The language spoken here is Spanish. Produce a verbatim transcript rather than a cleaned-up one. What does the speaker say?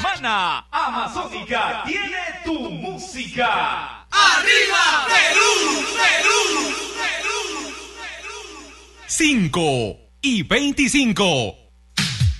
semana, Amazónica tiene tu música. ¡Arriba Perú! ¡Perú! ¡Perú! ¡Perú! cinco y veinticinco.